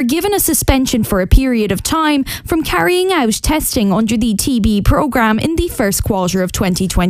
given a suspension for a period of time from carrying out testing under the TB programme in the first quarter of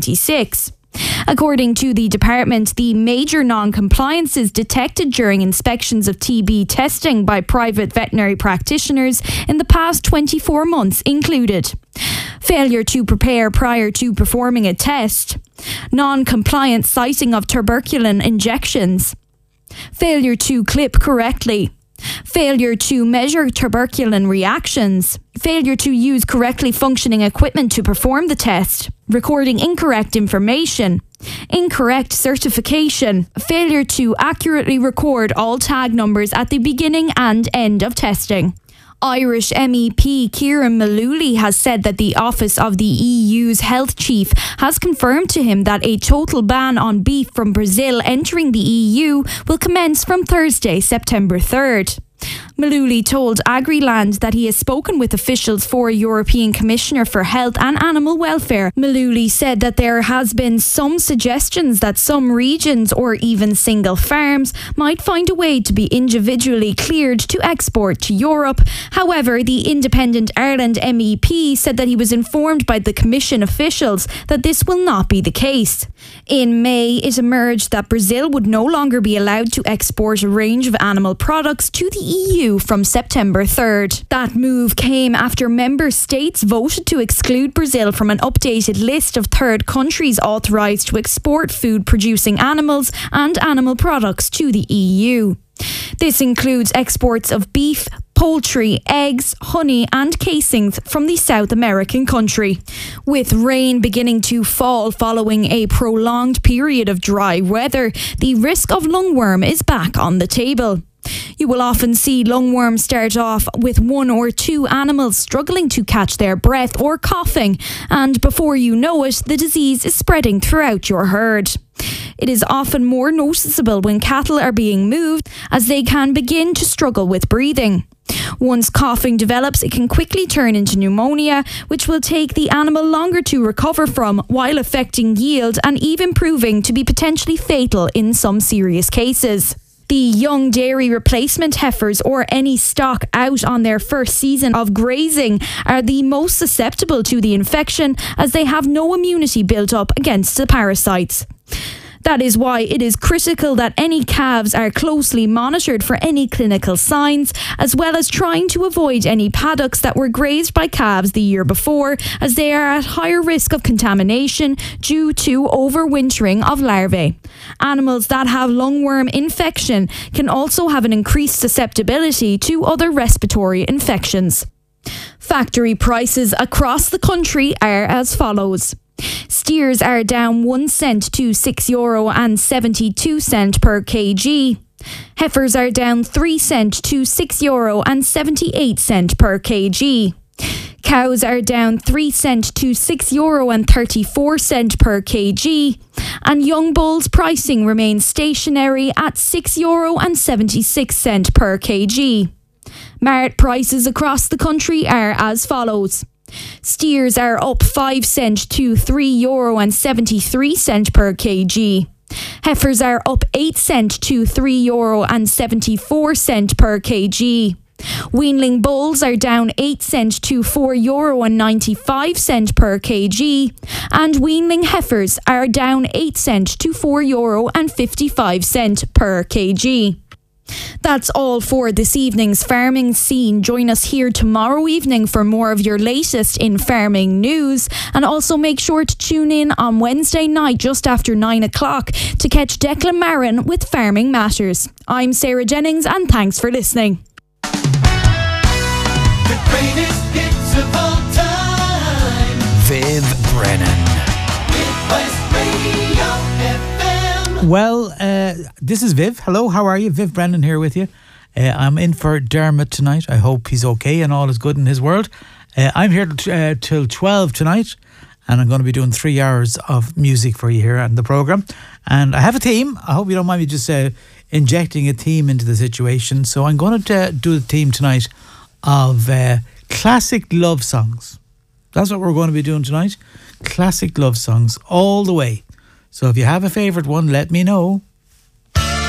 2026. According to the department, the major non-compliances detected during inspections of TB testing by private veterinary practitioners in the past 24 months included failure to prepare prior to performing a test, non-compliant siting of tuberculin injections, failure to clip correctly, failure to measure tuberculin reactions, failure to use correctly functioning equipment to perform the test, recording incorrect information, incorrect certification, failure to accurately record all tag numbers at the beginning and end of testing. Irish MEP Kieran Mullooly has said that the office of the EU's health chief has confirmed to him that a total ban on beef from Brazil entering the EU will commence from Thursday, September 3rd. Mullooly told Agriland that he has spoken with officials for European Commissioner for Health and Animal Welfare. Mullooly said that there has been some suggestions that some regions or even single farms might find a way to be individually cleared to export to Europe. However, the Independent Ireland MEP said that he was informed by the Commission officials that this will not be the case. In May, it emerged that Brazil would no longer be allowed to export a range of animal products to the EU from September 3rd. That move came after member states voted to exclude Brazil from an updated list of third countries authorised to export food-producing animals and animal products to the EU. This includes exports of beef, poultry, eggs, honey and casings from the South American country. With rain beginning to fall following a prolonged period of dry weather, the risk of lungworm is back on the table. You will often see lungworms start off with one or two animals struggling to catch their breath or coughing, and before you know it, the disease is spreading throughout your herd. It is often more noticeable when cattle are being moved, as they can begin to struggle with breathing. Once coughing develops, it can quickly turn into pneumonia, which will take the animal longer to recover from, while affecting yield and even proving to be potentially fatal in some serious cases. The young dairy replacement heifers or any stock out on their first season of grazing are the most susceptible to the infection, as they have no immunity built up against the parasites. That is why it is critical that any calves are closely monitored for any clinical signs, as well as trying to avoid any paddocks that were grazed by calves the year before, as they are at higher risk of contamination due to overwintering of larvae. Animals that have lungworm infection can also have an increased susceptibility to other respiratory infections. Factory prices across the country are as follows. Steers are down 1 cent to €6.72 per kg. Heifers are down 3 cent to €6.78 per kg. Cows are down 3 cent to €6.34 per kg. And young bulls pricing remains stationary at €6.76 per kg. Mart prices across the country are as follows. Steers are up 5 cent to €3.73 per kg. Heifers are up 8 cent to €3.74 per kg. Weanling bulls are down 8 cent to €4.95 per kg. And weanling heifers are down 8 cent to €4.55 per kg. That's all for this evening's Farming Scene. Join us here tomorrow evening for more of your latest in farming news, and also make sure to tune in on Wednesday night just after 9 o'clock to catch Declan Marin with Farming Matters. I'm Sarah Jennings, and thanks for listening. The greatest hits of all time. Viv Brennan. Midwest Radio FM. Well, this is Viv. Hello, how are you? Viv Brennan here with you. I'm in for Dermot tonight. I hope he's okay and all is good in his world. I'm here till 12 tonight, and I'm going to be doing 3 hours of music for you here on the programme. And I have a theme. I hope you don't mind me just injecting a theme into the situation. So I'm going to do the theme tonight of classic love songs. That's what we're going to be doing tonight. Classic love songs all the way. So if you have a favourite one, let me know.